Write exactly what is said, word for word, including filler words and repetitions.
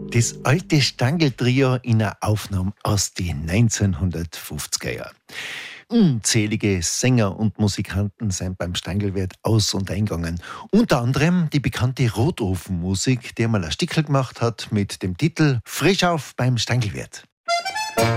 Das alte Stangl-Trio in einer Aufnahme aus den neunzehnhundertfünfziger Jahren. Unzählige Sänger und Musikanten sind beim Stangelwirt aus- und eingegangen. Unter anderem die bekannte Rotofenmusik, die mal ein Stickel gemacht hat mit dem Titel Frisch auf beim Stangelwirt.